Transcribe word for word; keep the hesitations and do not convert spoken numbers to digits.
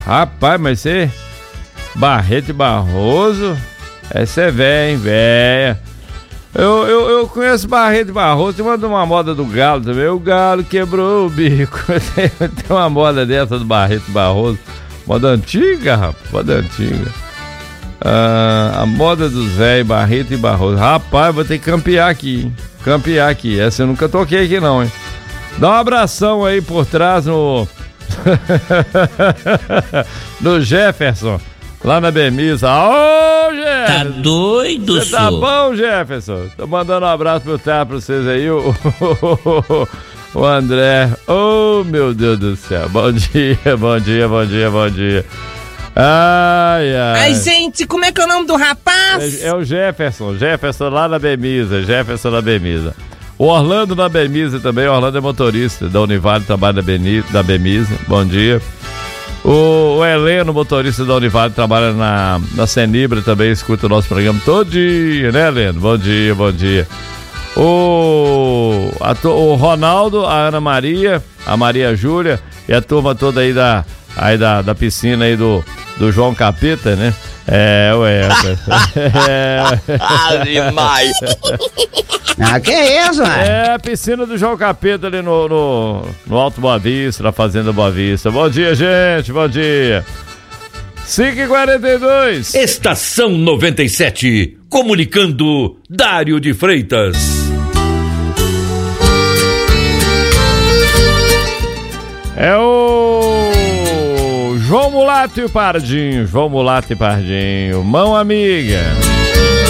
Rapaz, mas você... Barreto e Barroso... Essa é véia, hein, véia. Eu, eu, eu conheço Barreto e Barroso, tem uma, uma moda do Galo também. O Galo quebrou o bico. Tem, tem uma moda dessa do Barreto e Barroso. Moda antiga, rapaz, moda antiga. Ah, a moda dos velhos, Barreto e Barroso. Rapaz, vou ter que campear aqui, hein? Campear aqui. Essa eu nunca toquei aqui não, hein? Dá um abração aí por trás no... no Jefferson. Lá na Bemisa. Ô, Jefferson! Tá doido, Você tá bom, Jefferson? Tô mandando um abraço pro tá pra vocês aí, o, o, o André. Oh, meu Deus do céu. Bom dia, bom dia, bom dia, bom dia. Ai, ai. Ai, gente, como é que é o nome do rapaz? É, é o Jefferson, Jefferson lá na Bemisa, Jefferson na Bemisa. O Orlando na Bemisa também, o Orlando é motorista da Univale, trabalha na Bemisa. Bom dia. O, o Heleno, motorista da Univale, trabalha na, na Senibra também, escuta o nosso programa todo dia, né, Heleno? Bom dia, bom dia. O, a, o Ronaldo, a Ana Maria, a Maria Júlia e a turma toda aí da, aí da, da piscina aí do, do João Capeta, né? É, ué. Ave Maria. Ah, que é isso, né? É a piscina do João Capeta ali no, no, no Alto Boa Vista, na Fazenda Boa Vista. Bom dia, gente, bom dia. cinco e quarenta e dois. Estação noventa e sete, comunicando Dário de Freitas. É o João Mulato e o Pardinho, João Mulato e Pardinho, mão amiga.